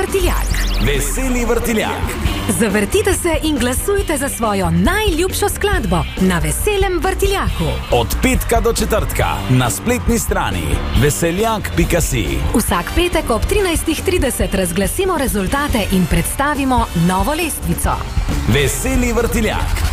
Vrtiljak. Veseli Vrtiljak. Zavrtite se in glasujte za svojo najljubšo skladbo na Veselem Vrtiljaku. Od petka do četrtka na spletni strani veseljak.si. Vsak petek ob 13:30 razglasimo rezultate in predstavimo novo lestvico. Veseli Vrtiljak.